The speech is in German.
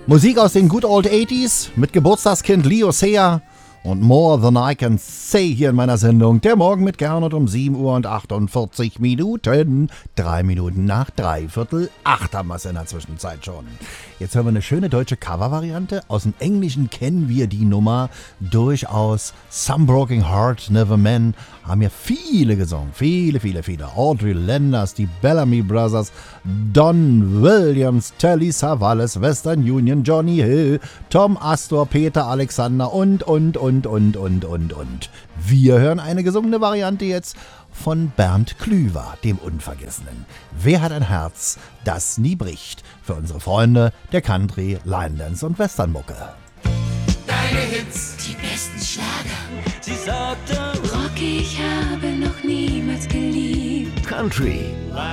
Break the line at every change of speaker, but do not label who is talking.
Musik aus den Good Old 80s mit Geburtstagskind Leo Sayer und More Than I Can Say hier in meiner Sendung. Der Morgen mit Gernot um 7 Uhr und 48 Minuten. 3 Minuten nach 7:45 haben wir es in der Zwischenzeit schon. Jetzt hören wir eine schöne deutsche Covervariante. Aus dem Englischen kennen wir die Nummer durchaus. Some Broken Heart, Never Man haben ja viele gesungen. Viele. Audrey Landers, die Bellamy Brothers, Don Williams, Telly Savalas, Western Union, Johnny Hill, Tom Astor, Peter Alexander und. Wir hören eine gesungene Variante jetzt von Bernd Klüver, dem Unvergessenen. Wer hat ein Herz, das nie bricht? Für unsere Freunde der Country, Line Dance und Westernmucke.
Deine Hits,
die besten Schlager.
sie sagte,
Rock, ich habe noch niemals geliebt.
Country,